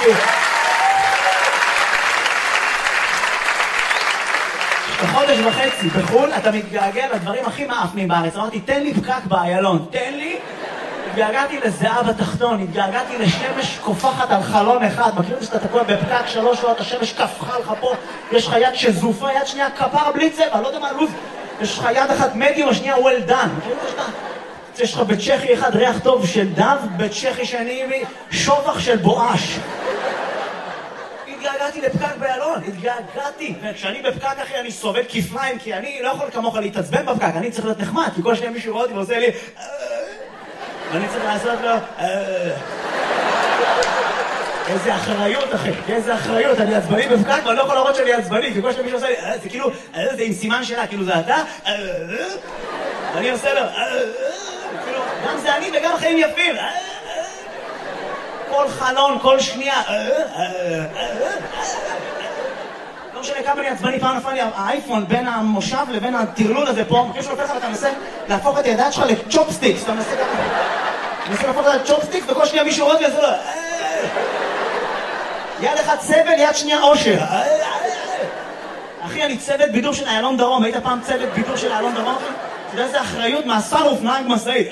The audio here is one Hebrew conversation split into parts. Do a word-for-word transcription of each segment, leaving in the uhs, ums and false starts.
בשביל... בחודש וחצי בחול אתה מתגעגע לדברים הכי מאפנים בארץ. אמרתי, תן לי פקק באיילון, תן לי. התגעגעתי לזהב התחתון, התגעגעתי לשמש קופחת על חלון אחד. מכיר שאתה תקוע בפקק שלוש שעות, השמש קפחה לך פה, יש לך יד שזופה, יד שנייה כפר בלי צבע, לא יודע מה לוז. יש לך יד אחת מדיום, השנייה well done. מכיר שאתה... יש לך בצ'כי אחד ריח טוב של דב, בצ'כי שני שובח של בואש. התגעגעתי לפקק באיילון, התגעגעתי. וכשאני בפקק אחי אני סובל כפריים, כי אני לא יכול כמוך להתעצבן בפקק, אני צריך להיות נחמד, כי כל שניה מישהו רואה אותי ועושה לי ואני צריך לעשות לו איזה אחריות אחי, איזה אחריות, אני עצבני בפקק ואני לא יכול להראות שאני עצבני, כי כל שניה מישהו עושה לי, זה כאילו, זה עם סימן שלה, כאילו זה אתה ואני עושה לו גם זה אני וגם חיים יפים, כל חלון, כל שנייה. לא משנה כמה אני עצבני, פעם נפל לי האייפון בין המושב לבין הטרלול הזה פה, מכיר שלוקח לך ואתה מנסה להפוך את הידיים שלך לצ'ופסטיקס, אתה מנסה להפוך את הצ'ופסטיקס וכל שנייה מישהו רואה וזה לא... יד אחד סבל, יד שנייה אושר. אחי, אני צוות בידור של איילון דרום, היית פעם צוות בידור של איילון דרום? אתה יודע איזה אחריות מאסר אופניים משאית.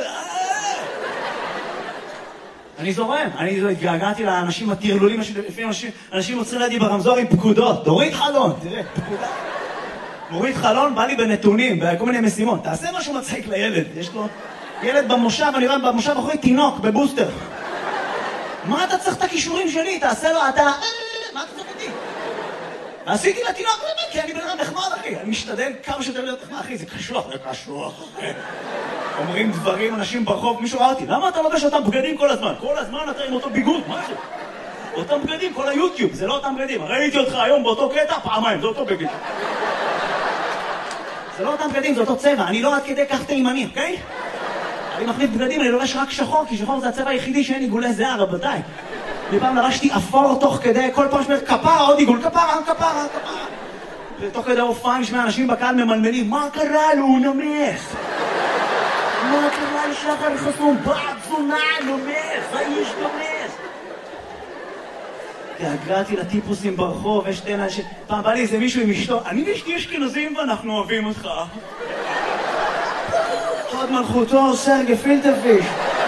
אני זורם, אני התגעגעתי לאנשים הטרלולים, לפעמים אנשים עוצרים לידי ברמזור עם פקודות. תוריד חלון, תראה, פקודה. תוריד חלון, בא לי בנתונים, בכל מיני משימות. תעשה משהו מצחיק לילד, יש לו ילד במושב, אני רואה במושב אחרי תינוק, בבוסטר. מה אתה צריך את הכישורים שלי? תעשה לו, אתה... מה אתה צריך אותי? עשיתי לתינוק, כי אני בן אדם נחמד, אחי. אני משתדל כמה שיותר להיות נחמד, אחי, זה קשוח, זה קשוח, אחי. אומרים דברים, אנשים ברחוב, מישהו ראה אותי, למה אתה לובש אותם בגדים כל הזמן? כל הזמן אתה עם אותו ביגוד, מה זה? אותם בגדים, כל היוטיוב, זה לא אותם בגדים. ראיתי אותך היום באותו קטע, פעמיים, זה אותו בגד. זה לא אותם בגדים, זה אותו צבע, אני לא עד כדי כך תימני, אוקיי? אני מחליף בגדים, אני לובש רק שחור, כי שחור זה הצבע היחידי שאין עיגולי זהה, רבותיי. לפעם לבשתי אפור תוך כדי, כל פעם שאומרת כפרה, עוד עיגול, כפרה, כפרה, כפרה. ותוך כדי הופעה נשמע אנשים בקהל ממלמלים, מה קרה לו, הוא נמס? מה קרה לשחר חסון? בעד תזונה, נמס, האיש נמס. התגעגעתי לטיפוסים ברחוב, יש שתי אנשים, פעם בא לי איזה מישהו עם אשתו, אני ואשתי אשכנזים ואנחנו אוהבים אותך. עוד מלכותו, סרגי פילטרפיש.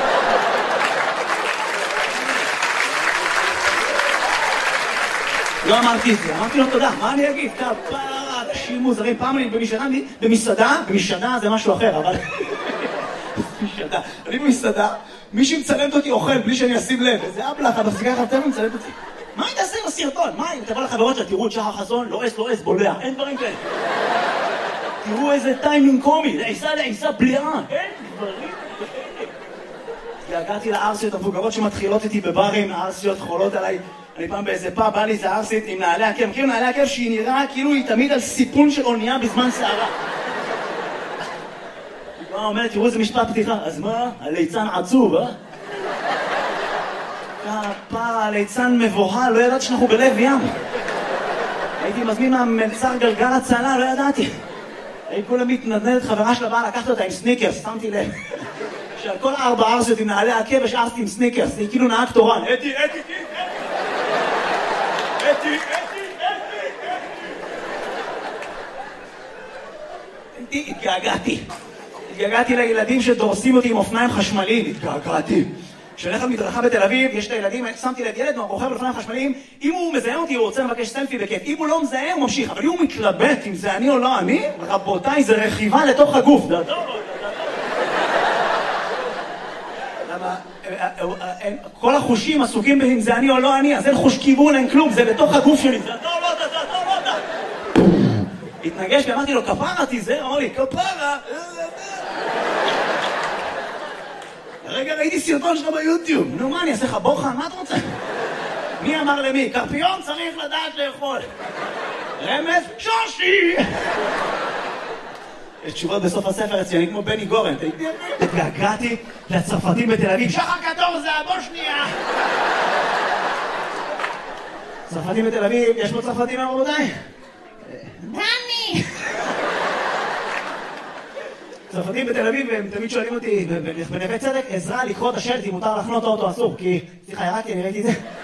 לא אמרתי את זה, אמרתי לו תודה, מה אני אגיד? כפרה, אנשים מוזרים, פעם אני במסעדה, במסעדה, במסעדה זה משהו אחר, אבל... במסעדה, אני במסעדה, מישהי מצלמת אותי אוכל בלי שאני אשים לב, איזה אבלח, אתה מחזיקה לך אתם ומצלמת אותי. מה היא תעשה עם הסרטון? מה היא? תבוא לחברות שלה, תראו את שחר חסון, לא אס, לא אס, בולע, אין דברים כאלה. תראו איזה טיימינג קומי, לעיסה לעיסה בליעה, אין דברים כאלה. הגעתי לארסיות המבוגרות שמתחילות איתי בברים, הארסיות חולות עליי. אני פעם באיזה פאב, בא לי איזה ארסית עם נעלי עקב. מכירים נעלי עקב שהיא נראה כאילו היא תמיד על סיפון של אונייה בזמן שערה. היא אומרת, תראו איזה משפט פתיחה. אז מה? הליצן עצוב, אה? כפרה, הליצן מבוהל, לא ידעתי שאנחנו בלב ים. הייתי מזמין מהמלצר גלגל הצלה, לא ידעתי. הייתי כולה מתנדנדת, חברה שלה באה לקחת אותה עם סניקרס, שמתי לב. שעל כל ארבע ארסיות עם נעלי עקב יש ארסית עם סניקרס, היא כאילו נהג תורן. אתי, אתי, אתי, אתי, אתי, אתי, התגעגעתי. התגעגעתי לילדים שדורסים אותי עם אופניים חשמליים. התגעגעתי. כשהולך על מדרכה בתל אביב, יש את הילדים, שמתי לב ילד רוכב על אופניים חשמליים, אם הוא מזהה אותי, הוא רוצה לבקש סלפי בכיף. אם הוא לא מזהה, הוא ממשיך. אבל אם הוא מתלבט אם זה אני או לא אני, רבותיי, זה רכיבה לתוך הגוף. כל החושים עסוקים אם זה אני או לא אני, אז אין חוש כיוון, אין כלום, זה בתוך הגוף שלי. זה אתה או לא אתה, זה אתה או לא אתה. התנגש ואמרתי לו, כפרה תיזהר, אמר לי, כפרה. רגע ראיתי סרטון שלך ביוטיוב. נו מה, אני אעשה לך בוחן? מה אתה רוצה? מי אמר למי? קרפיון צריך לדעת לאכול. רמז? שושי! יש תשובות בסוף הספר אצלי, אני כמו בני גורן. התגעגעתי לצרפתים בתל אביב. שחר קטור זה הבושניה! צרפתים בתל אביב, יש פה צרפתים רבותיי? דני! צרפתים בתל אביב, הם תמיד שואלים אותי, בנווה צדק, עזרה לקרוא את השלט אם מותר לחנות האוטו אסור, כי, סליחה, ירקתי, אני ראיתי את זה.